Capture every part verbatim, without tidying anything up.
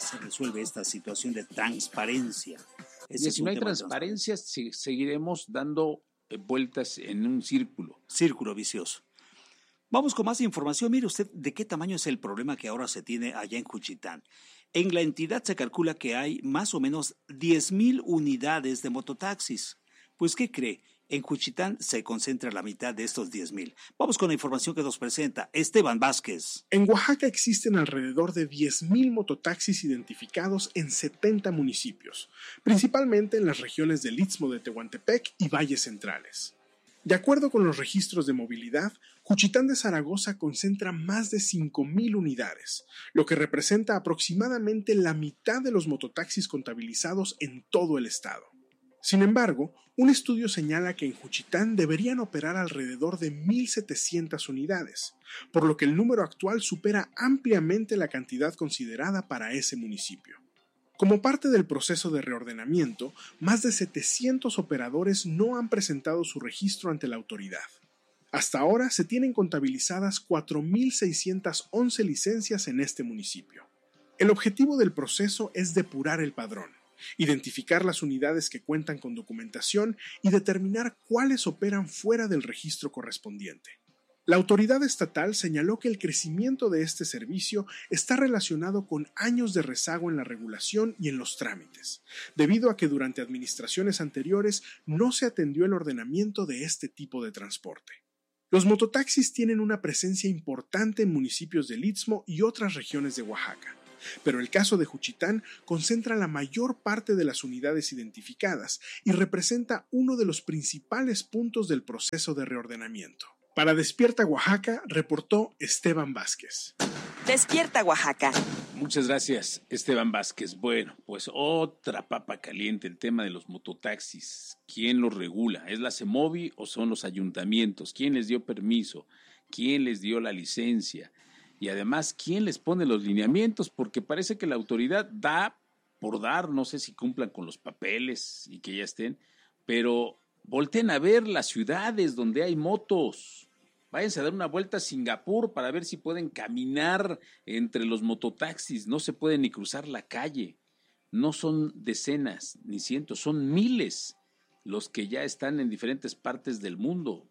se resuelve esta situación de transparencia? Ese y si no hay transparencia, se, seguiremos dando vueltas en un círculo. Círculo vicioso. Vamos con más información. Mire usted de qué tamaño es el problema que ahora se tiene allá en Juchitán. En la entidad se calcula que hay más o menos diez mil unidades de mototaxis. Pues, ¿qué cree? En Juchitán se concentra la mitad de estos diez mil. Vamos con la información que nos presenta Esteban Vázquez. En Oaxaca existen alrededor de diez mil mototaxis identificados en setenta municipios, principalmente en las regiones del Istmo de Tehuantepec y valles centrales. De acuerdo con los registros de movilidad, Juchitán de Zaragoza concentra más de cinco mil unidades, lo que representa aproximadamente la mitad de los mototaxis contabilizados en todo el estado. Sin embargo, un estudio señala que en Juchitán deberían operar alrededor de mil setecientas unidades, por lo que el número actual supera ampliamente la cantidad considerada para ese municipio. Como parte del proceso de reordenamiento, más de setecientos operadores no han presentado su registro ante la autoridad. Hasta ahora se tienen contabilizadas cuatro mil seiscientas once licencias en este municipio. El objetivo del proceso es depurar el padrón, identificar las unidades que cuentan con documentación y determinar cuáles operan fuera del registro correspondiente. La autoridad estatal señaló que el crecimiento de este servicio está relacionado con años de rezago en la regulación y en los trámites, debido a que durante administraciones anteriores no se atendió el ordenamiento de este tipo de transporte. Los mototaxis tienen una presencia importante en municipios del Istmo y otras regiones de Oaxaca, pero el caso de Juchitán concentra la mayor parte de las unidades identificadas y representa uno de los principales puntos del proceso de reordenamiento. Para Despierta Oaxaca, reportó Esteban Vázquez. Despierta Oaxaca. Muchas gracias, Esteban Vázquez. Bueno, pues otra papa caliente, el tema de los mototaxis. ¿Quién los regula? ¿Es la CEMOVI o son los ayuntamientos? ¿Quién les dio permiso? ¿Quién les dio la licencia? Y además, ¿quién les pone los lineamientos? Porque parece que la autoridad da por dar, no sé si cumplan con los papeles y que ya estén, pero volteen a ver las ciudades donde hay motos. Váyanse a dar una vuelta a Singapur para ver si pueden caminar entre los mototaxis. No se puede ni cruzar la calle. No son decenas ni cientos, son miles los que ya están en diferentes partes del mundo.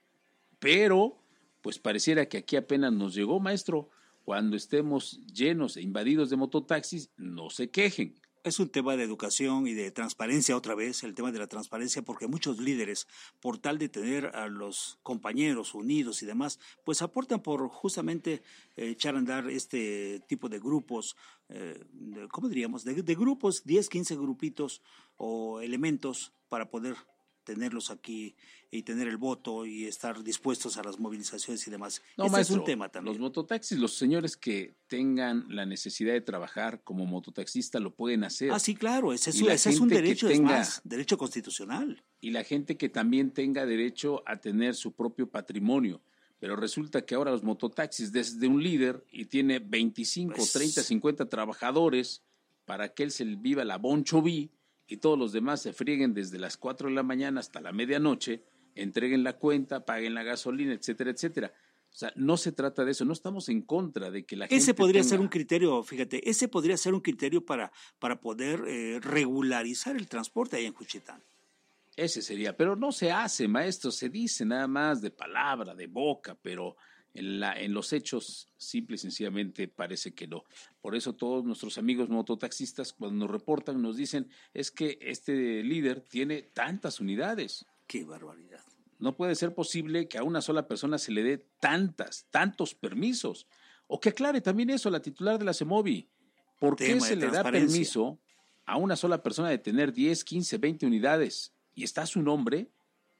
Pero, pues pareciera que aquí apenas nos llegó, maestro. Cuando estemos llenos e invadidos de mototaxis, no se quejen. Es un tema de educación y de transparencia otra vez, el tema de la transparencia, porque muchos líderes, por tal de tener a los compañeros unidos y demás, pues aportan por justamente eh, echar a andar este tipo de grupos, eh, de, ¿cómo diríamos? De, de grupos, diez, quince grupitos o elementos para poder tenerlos aquí y tener el voto y estar dispuestos a las movilizaciones y demás. No, este maestro, es un tema también. Los mototaxis, los señores que tengan la necesidad de trabajar como mototaxista lo pueden hacer. Ah, sí, claro, ese es, ese es un derecho, tenga, es más, derecho constitucional. Y la gente que también tenga derecho a tener su propio patrimonio. Pero resulta que ahora los mototaxis, desde un líder y tiene veinticinco, pues, treinta, cincuenta trabajadores para que él se viva la bonchoví, y todos los demás se frieguen desde las cuatro de la mañana hasta la medianoche, entreguen la cuenta, paguen la gasolina, etcétera, etcétera. O sea, no se trata de eso, no estamos en contra de que la gente Ese podría tenga... ser un criterio, fíjate, ese podría ser un criterio para, para poder eh, regularizar el transporte ahí en Juchitán. Ese sería, pero no se hace, maestro, se dice nada más de palabra, de boca, pero en, la, en los hechos simple y sencillamente parece que no. Por eso todos nuestros amigos mototaxistas cuando nos reportan nos dicen es que este líder tiene tantas unidades. ¡Qué barbaridad! No puede ser posible que a una sola persona se le dé tantas, tantos permisos. O que aclare también eso la titular de la CEMOVI. ¿Por qué se le da permiso a una sola persona de tener diez, quince, veinte unidades y está su nombre?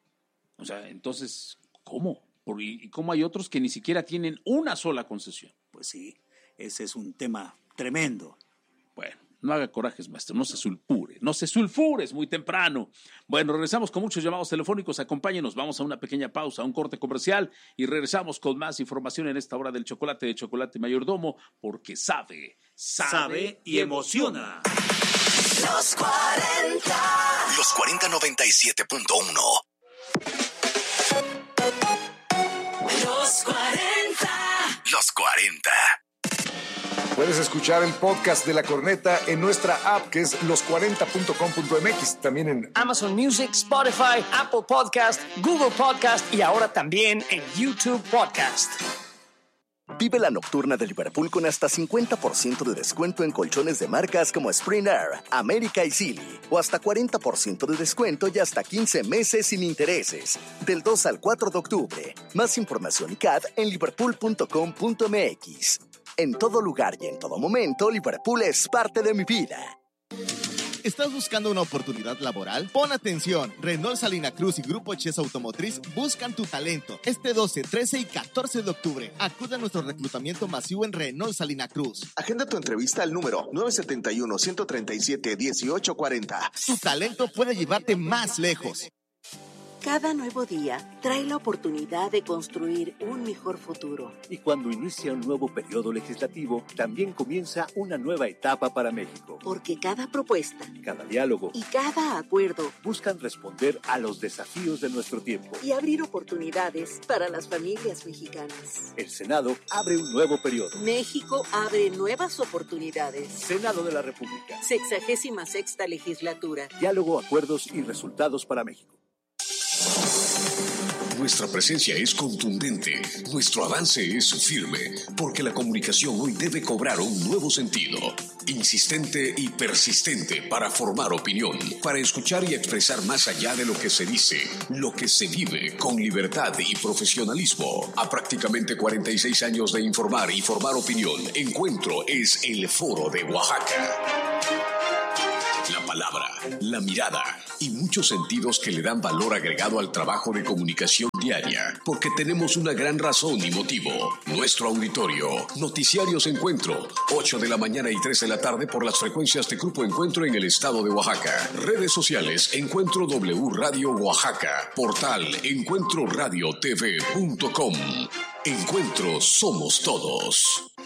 O sea, entonces, ¿cómo? ¿Y cómo hay otros que ni siquiera tienen una sola concesión? Pues sí, ese es un tema tremendo. Bueno, no haga corajes, maestro, no se sulfure, no se sulfure, es muy temprano. Bueno, regresamos con muchos llamados telefónicos, acompáñenos, vamos a una pequeña pausa, a un corte comercial y regresamos con más información en esta hora del chocolate de Chocolate Mayordomo, porque sabe, sabe, sabe y emociona. Los cuarenta. Los cuarenta noventa y siete punto uno. Los cuarenta. Los cuarenta. Puedes escuchar el podcast de La Corneta en nuestra app, que es los cuarenta punto com punto m x, también en Amazon Music, Spotify, Apple Podcast, Google Podcast y ahora también en YouTube Podcast. Vive la nocturna de Liverpool con hasta cincuenta por ciento de descuento en colchones de marcas como Spring Air, América y Sealy, o hasta cuarenta por ciento de descuento y hasta quince meses sin intereses, del dos al cuatro de octubre. Más información y C A D en liverpool punto com punto m x. En todo lugar y en todo momento, Liverpool es parte de mi vida. ¿Estás buscando una oportunidad laboral? Pon atención. Renault Salina Cruz y Grupo Chess Automotriz buscan tu talento. Este doce, trece y catorce de octubre, acude a nuestro reclutamiento masivo en Renault Salina Cruz. Agenda tu entrevista al número nueve siete uno, uno tres siete, uno ocho cuatro cero. Tu talento puede llevarte más lejos. Cada nuevo día trae la oportunidad de construir un mejor futuro. Y cuando inicia un nuevo periodo legislativo, también comienza una nueva etapa para México. Porque cada propuesta, cada diálogo y cada acuerdo buscan responder a los desafíos de nuestro tiempo y abrir oportunidades para las familias mexicanas. El Senado abre un nuevo periodo. México abre nuevas oportunidades. Senado de la República. Sexagésima sexta legislatura. Diálogo, acuerdos y resultados para México. Nuestra presencia es contundente, nuestro avance es firme, porque la comunicación hoy debe cobrar un nuevo sentido, insistente y persistente para formar opinión, para escuchar y expresar más allá de lo que se dice, lo que se vive con libertad y profesionalismo. A prácticamente cuarenta y seis años de informar y formar opinión, Encuentro es el Foro de Oaxaca. La palabra, la mirada y muchos sentidos que le dan valor agregado al trabajo de comunicación diaria, porque tenemos una gran razón y motivo. Nuestro auditorio, Noticiarios Encuentro, ocho de la mañana y tres de la tarde por las frecuencias de Grupo Encuentro en el estado de Oaxaca. Redes sociales, Encuentro W Radio Oaxaca. Portal, encuentro radio t v punto com. Encuentro somos todos.